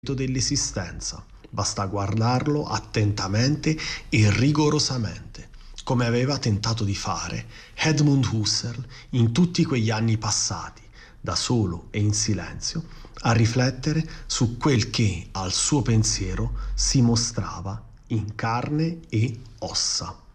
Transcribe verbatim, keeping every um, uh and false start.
dell'esistenza. Basta guardarlo attentamente e rigorosamente, come aveva tentato di fare Edmund Husserl in tutti quegli anni passati, da solo e in silenzio, a riflettere su quel che al suo pensiero si mostrava in carne e ossa.